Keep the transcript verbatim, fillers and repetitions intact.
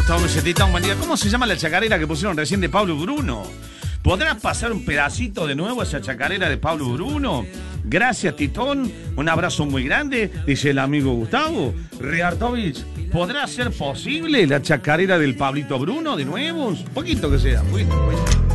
Gustavo Mesetita, un buen día. ¿Cómo se llama la chacarera que pusieron recién de Pablo Bruno? ¿Podrás pasar un pedacito de nuevo a esa chacarera de Pablo Bruno? Gracias, Titón. Un abrazo muy grande, dice el amigo Gustavo. Riartovich, ¿podrá ser posible la chacarera del Pablito Bruno de nuevo? Un poquito que sea, poquito, poquito.